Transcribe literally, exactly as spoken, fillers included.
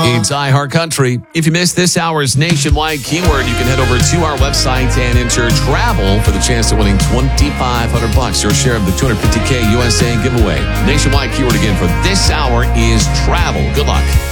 It's iHeartCountry. If you missed this hour's nationwide keyword, you can head over to our website and enter travel for the chance of winning twenty-five hundred bucks, your share of the two hundred fifty K U S A giveaway. Nationwide keyword again for this hour is travel. Good luck.